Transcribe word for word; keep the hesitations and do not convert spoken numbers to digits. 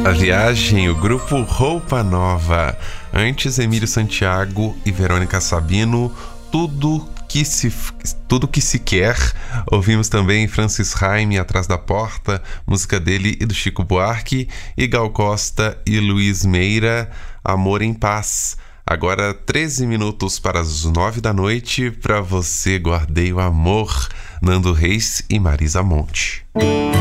A Viagem, o grupo Roupa Nova. Antes, Emílio Santiago e Verônica Sabino, Tudo que se, tudo que se quer. Ouvimos também Francis Raime, Atrás da Porta, música dele e do Chico Buarque, e Gal Costa e Luiz Meira, Amor em Paz. Agora treze minutos para as nove da noite. Para você, guardei o amor. Nando Reis e Marisa Monte.